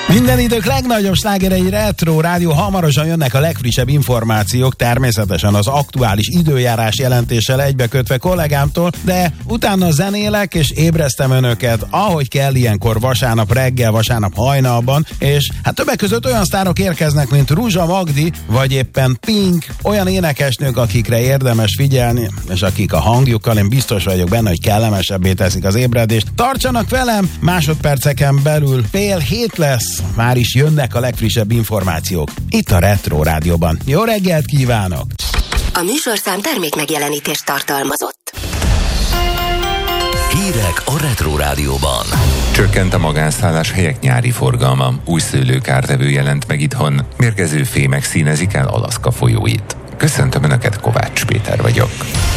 Minden idők legnagyobb slágerei Retro Rádió, hamarosan jönnek a legfrissebb információk, természetesen az aktuális időjárás jelentéssel egybekötve kollégámtól, de utána zenélek és ébresztem önöket, ahogy kell ilyenkor vasárnap reggel, vasárnap hajnalban, és hát többek között olyan sztárok érkeznek, mint Ruzsa Magdi, vagy éppen Pink, olyan énekesnők, akikre érdemes figyelni, és akik a hangjukkal, én biztos vagyok benne, hogy kellemesebbé teszik az ébredést. Tartsanak velem, másodperceken belül 6:30 lesz. Már is jönnek a legfrissebb információk itt a Retro Rádióban. Jó reggelt kívánok! A műsorszám termékmegjelenítést tartalmazott. Hírek a Retro Rádióban. Csökkent a magánszálláshelyek nyári forgalma. Új szőlőkártevő jelent meg itthon. Mérgező fémek színezik el Alaszka folyóit. Köszöntöm Önöket, Kovács Péter vagyok.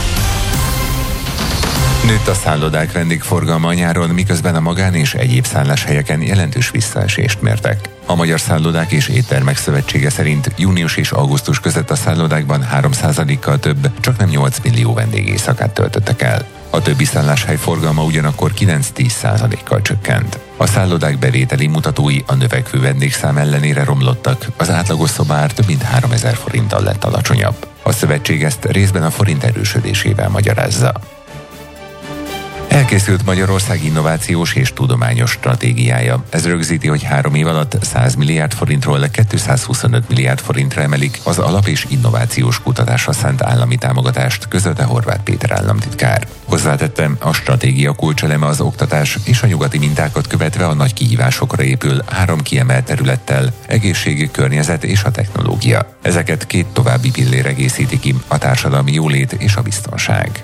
Nőtt a szállodák vendégforgalma nyáron, miközben a magán és egyéb szálláshelyeken jelentős visszaesést mértek. A Magyar Szállodák és Éttermek Szövetsége szerint június és augusztus között a szállodákban 3%-kal több, csaknem 8 millió vendégéjszakát töltöttek el. A többi szálláshely forgalma ugyanakkor 9-10%-kal csökkent. A szállodák bevételi mutatói a növekvő vendégszám ellenére romlottak, az átlagos szobár több mint 3000 forinttal lett alacsonyabb. A szövetség ezt részben a forint erősödésével magyarázza. Elkészült Magyarország innovációs és tudományos stratégiája. Ez rögzíti, hogy 3 év alatt 100 milliárd forintról 225 milliárd forintra emelik az alap- és innovációs kutatásra szánt állami támogatást, közölte Horváth Péter államtitkár. Hozzátettem, a stratégia kulcseleme az oktatás, és a nyugati mintákat követve a nagy kihívásokra épül 3 kiemelt területtel: egészség, környezet és a technológia. Ezeket 2 további pillér egészíti ki: a társadalmi jólét és a biztonság.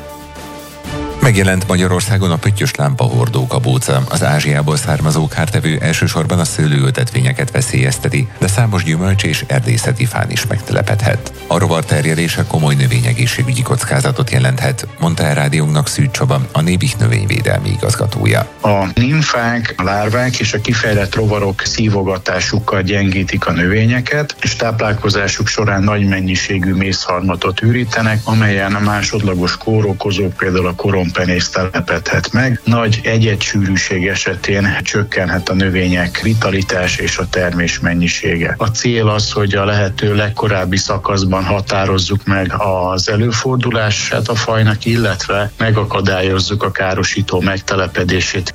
Megjelent Magyarországon a pöttyös lámpahordó kabóca. Az Ázsiából származó kártevő elsősorban a szőlőültetvényeket veszélyezteti, de számos gyümölcs és erdészeti fán is megtelepedhet. A rovar terjedése komoly növényegészségügyi kockázatot jelenthet, mondta el rádiónknak Szűcs Csaba, a Nébih növényvédelmi igazgatója. A nimfák, a lárvák és a kifejlett rovarok szívogatásukkal gyengítik a növényeket, és táplálkozásuk során nagy mennyiségű mészharmatot ürítenek, amelyen a másodlagos kórokozók, például a korompenész telepedhet meg. Nagy egyedssűrűség esetén csökkenhet a növények vitalitás és a termés mennyisége. A cél az, hogy a lehető legkorábbi szakaszban határozzuk meg az előfordulását a fajnak, illetve megakadályozzuk a károsító megtelepedését.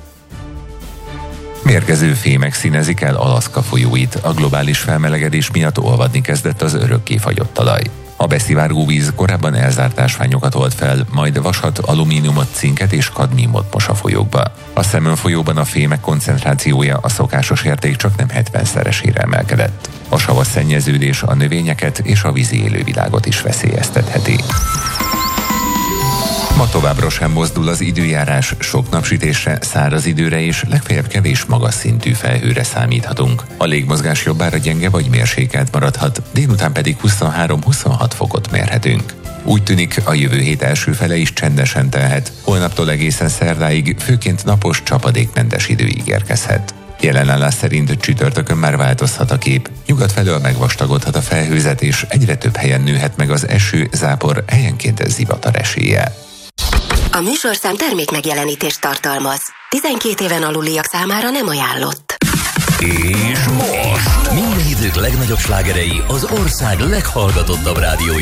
Mérgező fémek színezik el Alaszka folyóit. A globális felmelegedés miatt olvadni kezdett az örökké fagyott talaj. A beszivárgó víz korábban elzárt ásványokat old fel, majd vasat, alumíniumot, cinket és kadmiumot mos a folyókba. A Szemön folyóban a fémek koncentrációja a szokásos érték csaknem 70-szeresére emelkedett. A savas szennyeződés a növényeket és a vízi élővilágot is veszélyeztetheti. Ma továbbra sem mozdul az időjárás, sok napsütésre, száraz időre és legfeljebb kevés magas szintű felhőre számíthatunk. A légmozgás jobbára gyenge vagy mérsékelt maradhat, délután pedig 23-26 fokot mérhetünk. Úgy tűnik, a jövő hét első fele is csendesen telhet, holnaptól egészen szerdáig főként napos, csapadékmentes idő ígérkezhet. Jelenállás szerint csütörtökön már változhat a kép, nyugat felől megvastagodhat a felhőzet és egyre több helyen nőhet meg az eső, zápor, helyenként zivatar esélye. A műsorszám termékmegjelenítést tartalmaz. 12 éven aluliak számára nem ajánlott. És most minden idők legnagyobb slágerei az ország leghallgatottabb rádiói